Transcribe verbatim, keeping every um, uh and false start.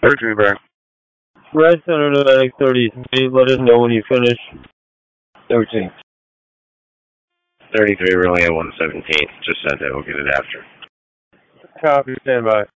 thirty-three, Bear. Red Center Atlantic thirty-three, let us know when you finish. thirteen. thirty-three, we're only at one seventeen. Just sent it, we'll get it after. Copy, stand by.